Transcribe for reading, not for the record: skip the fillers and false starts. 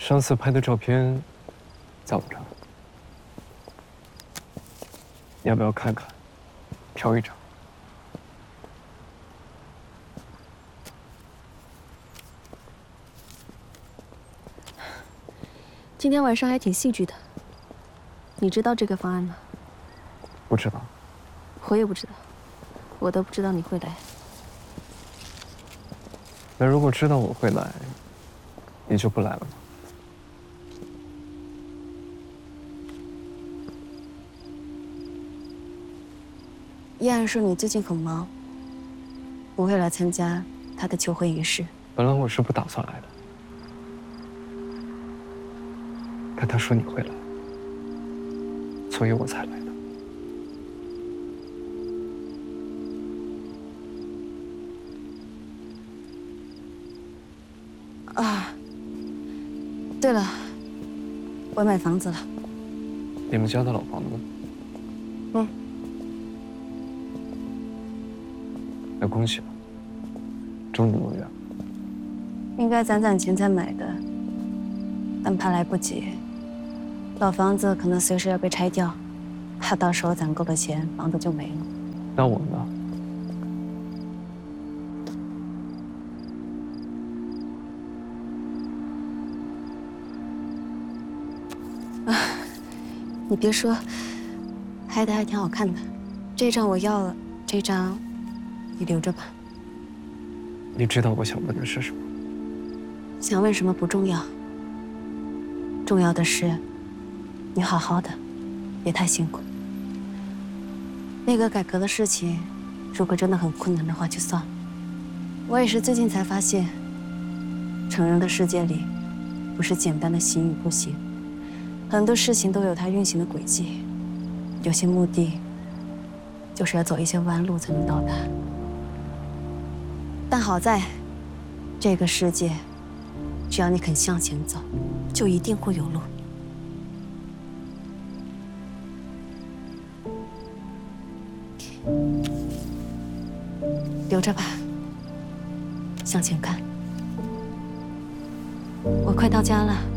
上次拍的照片在我这儿，要不要看看？挑一张。 今天晚上还挺戏剧的。你知道这个方案吗？ 不知道。 我也不知道，我都不知道你会来。 那如果知道我会来，你就不来了吗？ 叶安说你最近很忙，不会来参加他的求婚仪式。 本来我是不打算来的，可他说你会来，所以我才来的。 啊，对了，我买房子了。 你们家的老房子？ 嗯。 那恭喜了，终于如愿了。 应该攒攒钱才买的，但怕来不及。老房子可能随时要被拆掉，怕到时候攒够了钱，房子就没了。 那我呢？ 你别说，拍的还挺好看的。这张我要了，这张你留着吧。 你知道我想问的是什么？ 想问什么不重要，重要的是你好好的，别太辛苦。那个改革的事情，如果真的很困难的话，就算了。我也是最近才发现，成人的世界里，不是简单的行与不行。很多事情都有它运行的轨迹，有些目的就是要走一些弯路才能到达。但好在，这个世界，只要你肯向前走，就一定会有路。留着吧，向前看。我快到家了。